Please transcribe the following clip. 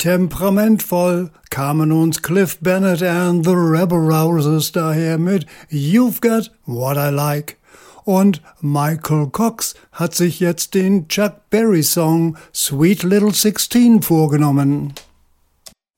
Temperamentvoll kamen uns Cliff Bennett and the Rebel Rousers daher mit You've Got What I Like. Und Michael Cox hat sich jetzt den Chuck Berry Song Sweet Little 16 vorgenommen.